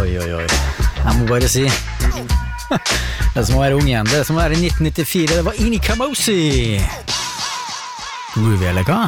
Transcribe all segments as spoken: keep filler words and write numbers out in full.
Oi, oi, oi. Jeg må bare si det er som å være ung igjen. Det er som å være i nitten nittifire. Det var Ini Kamosi. Groovy, eller hva?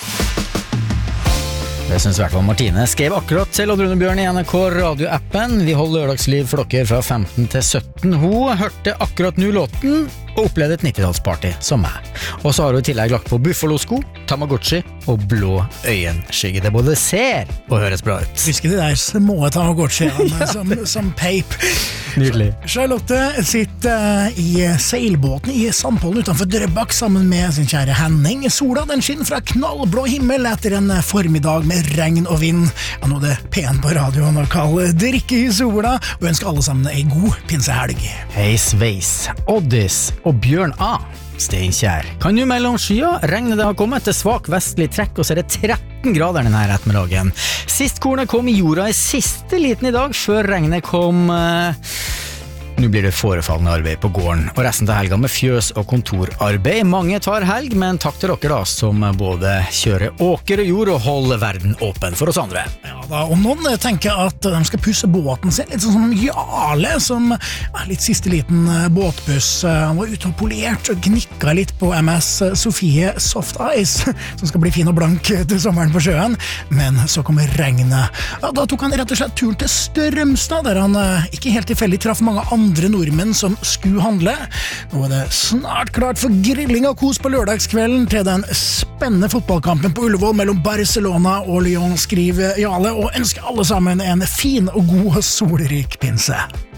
Det synes i hvert fall Martine. Skrev akkurat til Odd Rune Bjørn i N R K radioappen. Vi holder lørdagsliv for dere fra femten til sytten. Hun hørte akkurat nå låten og opplevde et nittitallsparty som meg. Og så har hun i tillegg lagt på Buffalo-sko, Tamagotchi og blå øyenskygge. Det både ser og høres bra ut. Husker de der små Tamagotchiene ja. som, som peip. Nydelig. Charlotte sitter i seilbåten i Sandpollen utenfor Drøbak sammen med sin kjære Henning. Sola den skinner fra knallblå himmel etter en formiddag med regn og vind. Ja, nå er det pen på radioen å kalle drikke i sola, og ønsker alle sammen en god pinsehelg. Hei Sveis, Oddis og Bjørn A. Steinkjær. Kan du melde om skya? Regnet det har kommet til svak vestlig trekk, og så er det tretten grader denne ettermiddagen. Sist kornet kom i jorda i siste liten i dag, før regnet kom... Uh... Nå blir det forefallende arbeid på gården, og resten av helga med fjøs og kontorarbeid. Mange tar helg, men takk til dere da, som både kjører åker og jord og holder verden åpen for oss andre. Ja da, og noen tenker at de skal pusse båten sin, litt sånn som Jarle, som er litt siste liten båtbuss. Han var ute og polert og gnikka litt på M S Sofie Soft Ice, som skal bli fin og blank til sommeren på sjøen, men så kommer regnet. Ja, da tok han rett og slett turen til Strømstad, der han ikke helt tilfeldig traff mange andre andre nordmenn som skulle handle. Nå er det snart klart for grilling og kos på lørdagskvelden til den spennende fotballkampen på Ullevål mellom Barcelona og Lyon, skriver Jarle, og ønsker alle sammen en fin og god og solrik pinse.